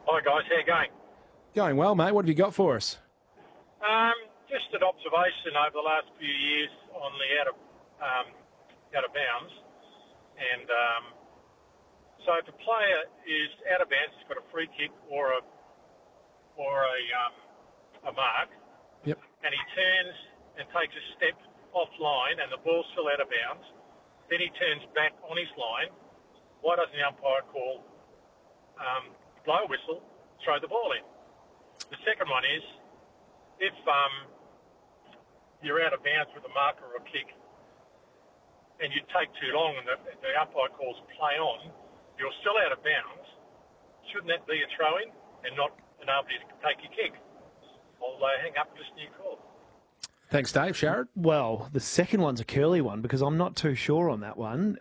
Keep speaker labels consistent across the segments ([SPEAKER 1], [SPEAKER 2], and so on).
[SPEAKER 1] Hi guys, how you going?
[SPEAKER 2] Going well, mate. What have you got for us?
[SPEAKER 1] Just an observation over the last few years on the out of bounds, and so if a player is out of bounds, he's got a free kick or a mark,
[SPEAKER 2] Yep.
[SPEAKER 1] and he turns and takes a step offline, and the ball's still out of bounds. Then he turns back on his line. Why doesn't the umpire call blow a whistle, throw the ball in? The second one is if you're out of bounds with a mark or a kick and you take too long and the umpire calls play on, you're still out of bounds. Shouldn't that be a throw-in and not enable you to take your kick? I'll hang up and listen to your call.
[SPEAKER 2] Thanks, Dave. Sharad?
[SPEAKER 3] Well, the second one's a curly one because I'm not too sure on that one.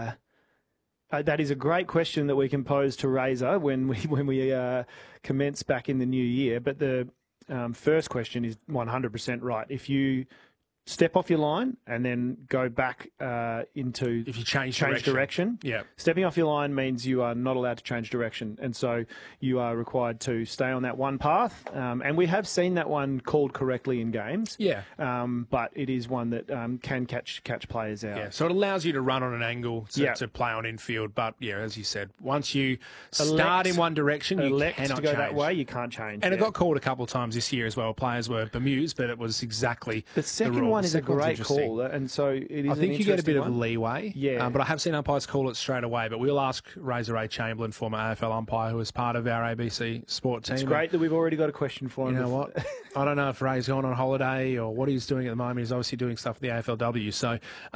[SPEAKER 3] That is a great question that we can pose to Razor when we commence back in the new year. But the first question is 100% right. If you step off your line and then go back into...
[SPEAKER 2] If you change
[SPEAKER 3] direction.
[SPEAKER 2] Yeah.
[SPEAKER 3] Stepping off your line means you are not allowed to change direction. And so you are required to stay on that one path. And we have seen that one called correctly in games.
[SPEAKER 2] Yeah.
[SPEAKER 3] But it is one that can catch players out.
[SPEAKER 2] Yeah, so it allows you to run on an angle to play on infield. But, yeah, as you said, once you start in one direction, you cannot
[SPEAKER 3] to go
[SPEAKER 2] change.
[SPEAKER 3] that way, you can't change.
[SPEAKER 2] And it got called a couple of times this year as well. Players were bemused, but it was exactly
[SPEAKER 3] the second
[SPEAKER 2] rule.
[SPEAKER 3] one is a great call, and so it is.
[SPEAKER 2] I think you get a bit
[SPEAKER 3] of
[SPEAKER 2] leeway, but I have seen umpires call it straight away. But we'll ask Razor Ray Chamberlain, former AFL umpire, who was part of our ABC Sport team.
[SPEAKER 3] It's great that we've already got a question for him.
[SPEAKER 2] You know what? I don't know if Ray's gone on holiday or what he's doing at the moment. He's obviously doing stuff with the AFLW. So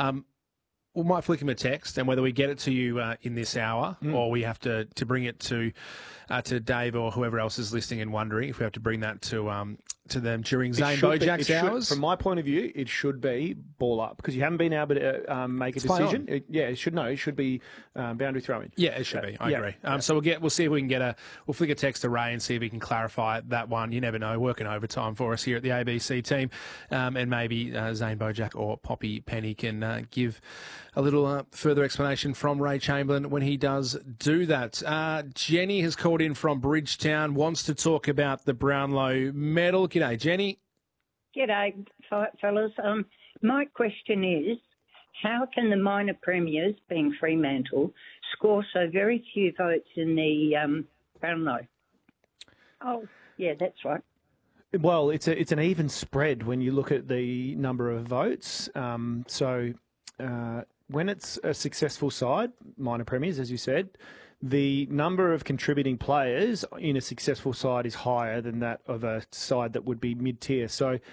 [SPEAKER 2] we might flick him a text, and whether we get it to you in this hour or we have to bring it to Dave or whoever else is listening and wondering if we have to bring that to them during Zane Bojak's hours.
[SPEAKER 3] From my point of view, it should be ball up because you haven't been able to make a decision. It should be boundary throwing.
[SPEAKER 2] Yeah, it should be. I agree. So we'll see if we can we'll flick a text to Ray and see if he can clarify that one. You never know. Working overtime for us here at the ABC team, and maybe Zane Bojak or Poppy Penny can give a little further explanation from Ray Chamberlain when he does do that. Jenny has called in from Bridgetown, wants to talk about the Brownlow medal. G'day, Jenny.
[SPEAKER 4] G'day, fellas. My question is, how can the minor premiers, being Fremantle, score so very few votes in the Brownlow? Oh, yeah, that's right.
[SPEAKER 3] Well, it's an even spread when you look at the number of votes. When it's a successful side, minor premiers, as you said, the number of contributing players in a successful side is higher than that of a side that would be mid-tier,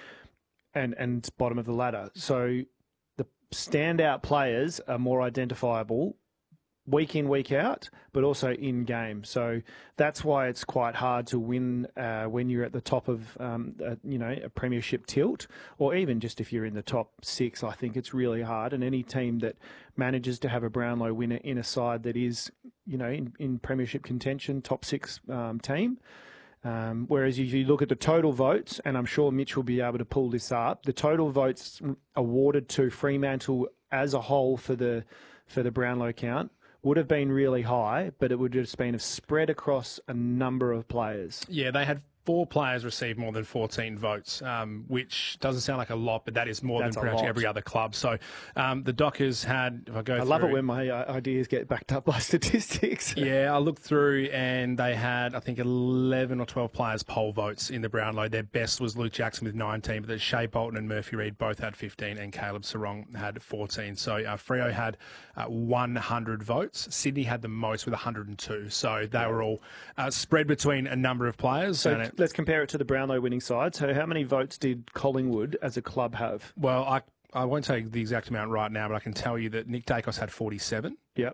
[SPEAKER 3] and bottom of the ladder. So the standout players are more identifiable week in, week out, but also in game. So that's why it's quite hard to win when you're at the top of a premiership tilt, or even just if you're in the top six. I think it's really hard. And any team that manages to have a Brownlow winner in a side that is, in premiership contention, top six team. Whereas if you look at the total votes, and I'm sure Mitch will be able to pull this up, the total votes awarded to Fremantle as a whole for the Brownlow count would have been really high, but it would have just been spread across a number of players.
[SPEAKER 2] Yeah, they had 4 players receive more than 14 votes, which doesn't sound like a lot, but that is more than pretty much every other club. So the Dockers had, if I go through... I
[SPEAKER 3] love it when my ideas get backed up by statistics.
[SPEAKER 2] Yeah, I looked through and they had, I think, 11 or 12 players poll votes in the Brownlow. Their best was Luke Jackson with 19, but Shea Bolton and Murphy Reid both had 15 and Caleb Sarong had 14. So Freo had 100 votes. Sydney had the most with 102. So they were all spread between a number of players.
[SPEAKER 3] So let's compare it to the Brownlow winning side. So how many votes did Collingwood as a club have?
[SPEAKER 2] Well, I won't tell you the exact amount right now, but I can tell you that Nick Dacos had 47.
[SPEAKER 3] Yep.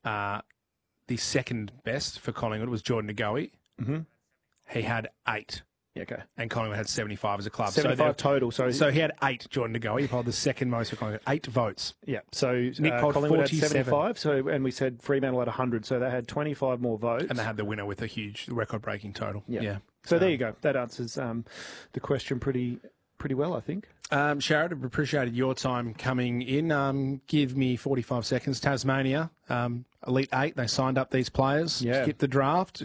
[SPEAKER 2] The second best for Collingwood was Jordan Ngoe.
[SPEAKER 3] Mm-hmm.
[SPEAKER 2] He had 8.
[SPEAKER 3] Yeah, okay.
[SPEAKER 2] And Collingwood had 75 as a club.
[SPEAKER 3] 75 total.
[SPEAKER 2] So he had 8, Jordan Ngoe. He polled the second most for Collingwood. 8 votes.
[SPEAKER 3] Yeah. So
[SPEAKER 2] Nick polled
[SPEAKER 3] Collingwood
[SPEAKER 2] 47.
[SPEAKER 3] had 75. And we said Fremantle had 100. So they had 25 more votes.
[SPEAKER 2] And they had the winner with a huge record-breaking total. Yeah.
[SPEAKER 3] So there you go. That answers the question pretty well, I think.
[SPEAKER 2] Sharad, I've appreciated your time coming in. Give me 45 seconds. Tasmania, Elite 8, they signed up these players.
[SPEAKER 3] Yeah.
[SPEAKER 2] Skipped the draft.